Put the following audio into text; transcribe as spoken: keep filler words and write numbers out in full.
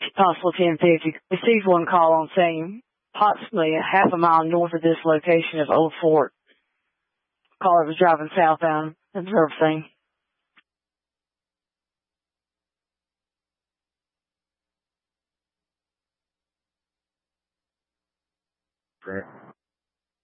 possible ten fifty. Received one call on saying approximately a half a mile north of this location of Old Fort. Caller was driving southbound. Observed thing. Correct.